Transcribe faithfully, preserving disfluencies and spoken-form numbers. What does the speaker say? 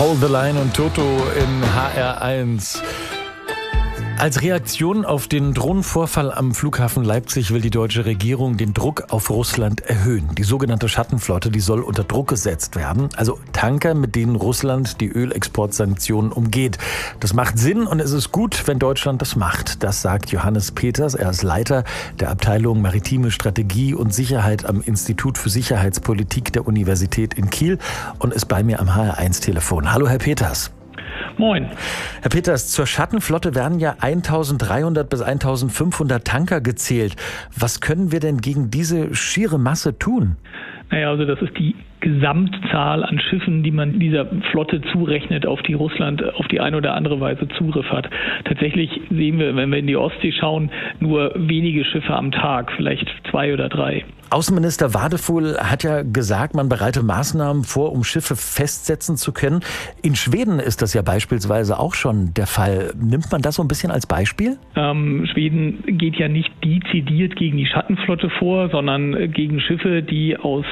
Hold the Line und Toto in H R eins. Als Reaktion auf den Drohnenvorfall am Flughafen Leipzig will die deutsche Regierung den Druck auf Russland erhöhen. Die sogenannte Schattenflotte, die soll unter Druck gesetzt werden. Also Tanker, mit denen Russland die Ölexportsanktionen umgeht. Das macht Sinn und es ist gut, wenn Deutschland das macht. Das sagt Johannes Peters. Er ist Leiter der Abteilung Maritime Strategie und Sicherheit am Institut für Sicherheitspolitik der Universität in Kiel und ist bei mir am H R eins Telefon. Hallo, Herr Peters. Moin. Herr Peters, zur Schattenflotte werden ja eintausenddreihundert bis eintausendfünfhundert Tanker gezählt. Was können wir denn gegen diese schiere Masse tun? Naja, also das ist die Gesamtzahl an Schiffen, die man dieser Flotte zurechnet, auf die Russland auf die eine oder andere Weise Zugriff hat. Tatsächlich sehen wir, wenn wir in die Ostsee schauen, nur wenige Schiffe am Tag, vielleicht zwei oder drei. Außenminister Wadefuhl hat ja gesagt, man bereite Maßnahmen vor, um Schiffe festsetzen zu können. In Schweden ist das ja beispielsweise auch schon der Fall. Nimmt man das so ein bisschen als Beispiel? Ähm, Schweden geht ja nicht dezidiert gegen die Schattenflotte vor, sondern gegen Schiffe, die aus